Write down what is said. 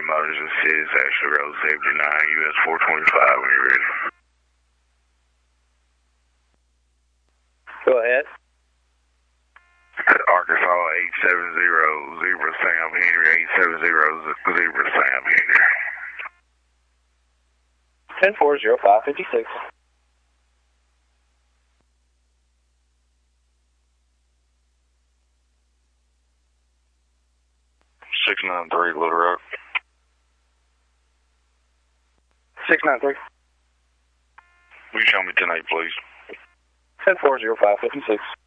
Motors Assist, Ashley Road 79, US 425 when you're ready. Go ahead. Arkansas 870, Zebra Sam Henry, 870, Zebra Sam Henry. 10-4-05-56. Little Rock. 693. Will you show me 10-8, please? 10-4-05-56.